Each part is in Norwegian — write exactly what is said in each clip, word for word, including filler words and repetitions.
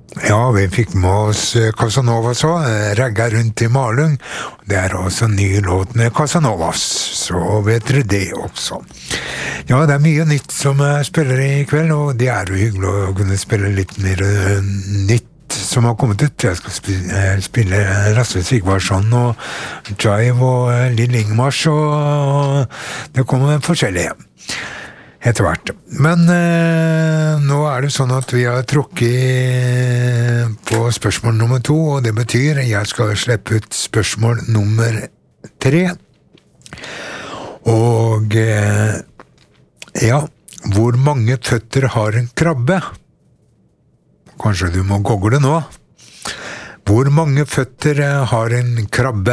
Ja, vi fikk med oss Casanovas også, Regga rundt i Malung. Det er også en ny låt med Casanovas, så vet dere det også. Ja, det er mye nytt som jeg spiller i kveld, og det er jo hyggelig å kunne spille litt mer nytt som har kommet ut. Jeg skal spille, spille Rasmus Sigvarsson og Jive og Lill Ingmars, og det kommer forskjellige etter hvert. Men eh, nå er det sånn at vi har trukket på spørsmål nummer to, og det betyr jeg skal slippe ut spørsmål nummer tre. Og eh, ja, hvor mange føtter har en krabbe? Kanskje du må google nå. Hvor mange føtter har en krabbe?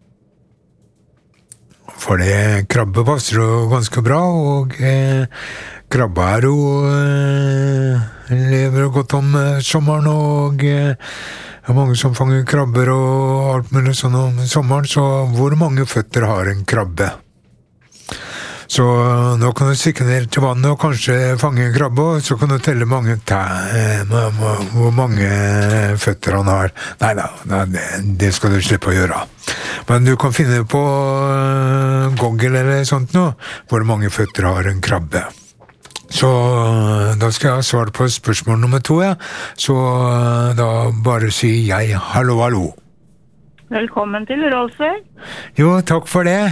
For det krabbe passer jo ganske bra, og eh, krabbe er jo eh, lever godt om eh, sommeren, og eh, det er mange som fanger krabber og alt mulig sånn om sommeren, så hvor mange føtter har en krabbe? Så nå kan du stikke ned til vannet og kanskje fange en krabbe, og så kan du telle mange tæ- hvor mange føtter han har. Nei da, det skal du slippe å gjøre. Men du kan finne på Google eller sånt nå, hvor mange føtter har en krabbe. Så da skal jeg ha svar på spørsmål nummer to, ja. Så da bare sier jeg hallo, hallo. Velkommen til Rolsøy. Jo, takk for det.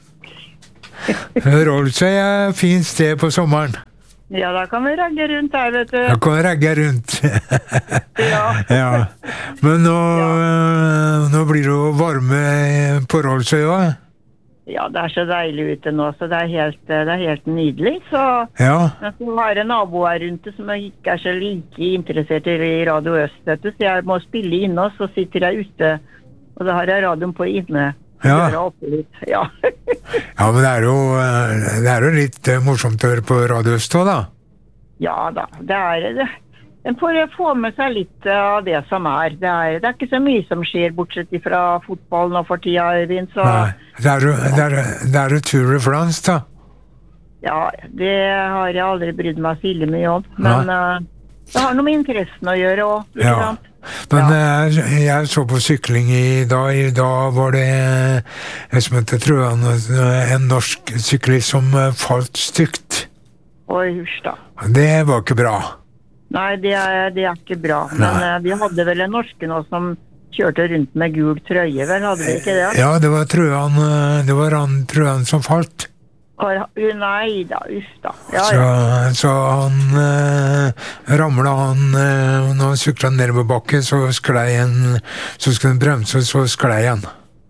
Rolsøy er et fint sted på sommeren. Ja, da kan vi ragge rundt her, vet du. Da kan vi ragge rundt. Ja. Ja. Men nå, Ja. nå blir det jo varme på Rolsøy også. Ja, det er så deilig ute nå, så det er helt, det er helt nydelig. Så Ja. men så har jeg naboer rundt det som ikke er så like interessert i Radio Øst, vet du. Så jeg må spille inne, og så sitter jeg ute, og da har jeg radioen på inne. Ja. Ja. Ja, men det er jo, det er jo litt morsomt å høre på Radio Øst også, da. Ja da, det er det. En får få med seg litt av det som er. Det er, det er ikke så mye som skjer, bortsett fra fotballen og for tida, Øyvind, så... Nei, det er jo, det er, det er jo Tour de France, da. Ja, det har jeg aldri brydd meg så ille mye om, men uh, det har noe med interessen å gjøre også, ikke Ja. sant? Men Ja. jeg, jeg så på sykling i dag. I dag var det jeg som heter Trøan, en norsk syklist som falt stygt. Oi, husj da. Det var ikke bra. Nei, det er, det er ikke bra. Men Nei. uh, vi hadde vel en norske nå som kjørte rundt med gul trøye, vel? Hadde vi ikke det? Ja, det var Trøan, det var han Trøan som falt. Har- uh, Nei da, uff da. Ja, Så, ja. så han eh, ramla han eh, når han sykla nedover bakke, så sklei han, så skulle han bremse, så sklei han.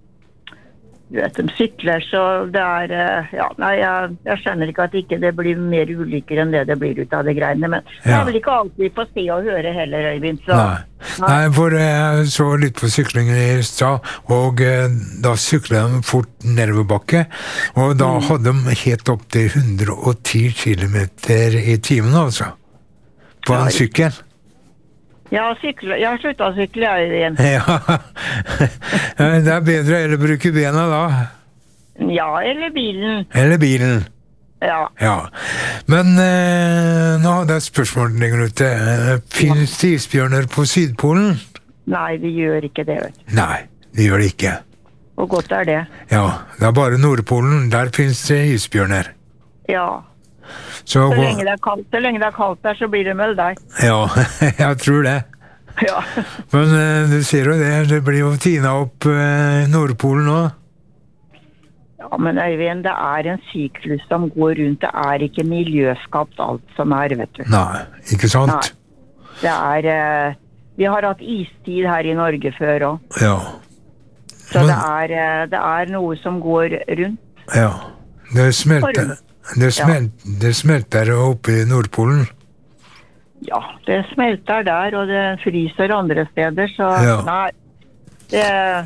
Du vet, de sykler, så det er, uh, ja, nei, jeg, jeg skjønner ikke at ikke det blir mer ulykker enn det det blir ut av det greiene, men det Ja. er vel ikke alltid på se og høre heller, Øyvind, så... Nei. Nei, for jeg så litt på syklingen i stad, og eh, da syklet de fort nedover bakke, og da hadde de helt opp til hundre og ti kilometer i timen, altså, på Ja, en sykkel. Jeg har, syklet, jeg har sluttet å sykle, jeg, Øyvind. Ja, det er bedre å bruke bena da, Ja, eller bilen. eller bilen. Ja. Ja, men eh, nå hadde jeg et spørsmål lenger ute. Eh, Finnes det isbjørner på Sydpolen? Nei, de gjør ikke det, vet du. Nei, det gjør det ikke. Hvor godt er det? Ja, det er bare Nordpolen, der finnes det isbjørner. Ja. Så, Så lenge det er kaldt, så lenge det er kaldt der, så blir det vel der. ja, jeg tror det. Ja. Men eh, du ser jo det, det blir jo tina opp eh, Nordpolen nå. Ja, men Øyvind, det er en syklus som går rundt. Det er ikke miljøskapt alt som er, vet du. Nei, ikke sant? Nei. Det er... eh, vi har hatt istid her i Norge før også. Ja, Så Men- det er, eh, det er noe som går rundt. ja. Det smelter, det smelt, det smelter oppe i Nordpolen. Ja, det smelter der, og det fryser andre steder, så Ja. nei, det,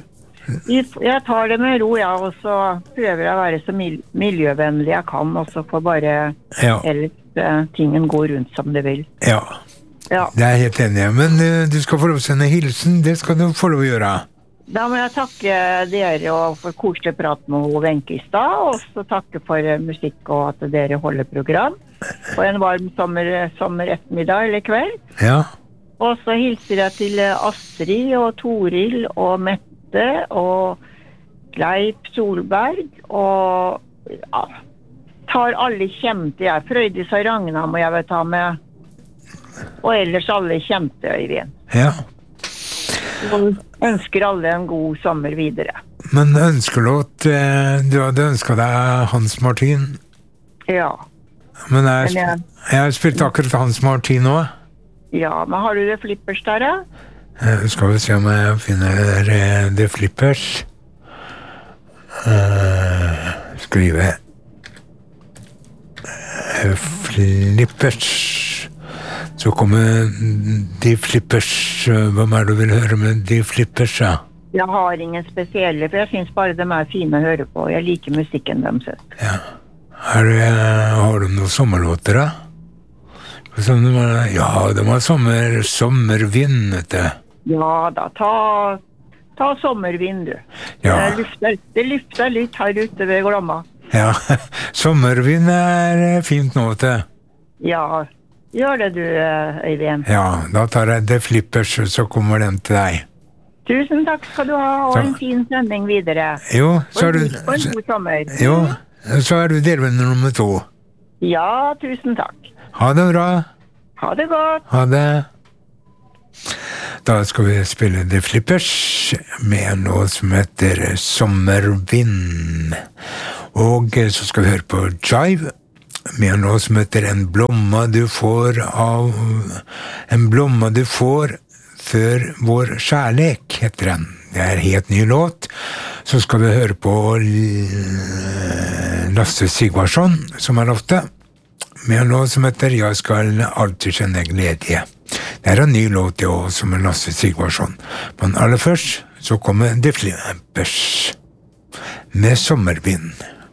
jeg tar det med ro, ja, og så prøver jeg å være så mil, miljøvennlig jeg kan, og så får bare Ja, ellers eh, tingen gå rundt som det vil. ja. Ja, Det er helt enig, men eh, du skal få lov å sende hilsen, det skal du få lov å gjøre. da må jeg takke dere og for koselig prat med Wenche i stad, og så takke for eh, musikk og at dere holder program. Og en varm sommer, sommer ettermiddag eller kveld. Ja, Og så hilser jeg til Astrid og Toril og Mette og Leip Solberg og ja, tar alle kjente jeg. Frøydis og Ragna må jeg vel ta med. Og ellers alle kjente, Øyvind. Ja. Og ønsker alle en god sommer videre. Men ønskelåt, eh, du hadde ønsket deg Hans Martin? Ja. Men jeg, Men jeg- jeg har spilt akkurat Hans Martin nå. Ja, men har du det flippers der, da? Eh, Skal vi se om jeg finner eh, det flippers. Eh, Skrive eh, flippers. Så kommer de flippers. eh, Hvem er det du vil høre med de flippers, ja? Jeg har ingen spesielle, for jeg synes bare de er fine å høre på. Jeg liker musikken deres. Ja. Er det, har de noen sommerlåter, da? Som de har, ja, de har sommer, sommervind, vet du. Ja da, ta, ta sommervind, du. Ja. Det, lufter, det lufter litt her ute ved Glomma. Ja, sommervind er eh, fint nå, vet du. Ja, gjør det du, Øyvind. Ja, da tar jeg det flippers, så kommer den til deg. Tusen takk skal du ha, og Så- en fin sending videre. Jo, så er Og du, en, og en god sommer. jo, så er du delvenner nummer to. Ja, tusen takk. Ha det bra. Ha det godt. Ha det. Da skal vi spille The Flippers med noe som heter Sommervind. Og så skal vi høre på Jive med noe som heter En blomma du får av En blomma du får før vår kjærlek, heter den. Det er en helt ny låt. Så skal vi høre på Lasse Sigvardsson, som er ofte, med noe som heter Jeg skal alltid kjenne glede. Det er en ny låt det også, som er Lasse Sigvardsson. Men aller først så kommer The Flippers med Sommervind.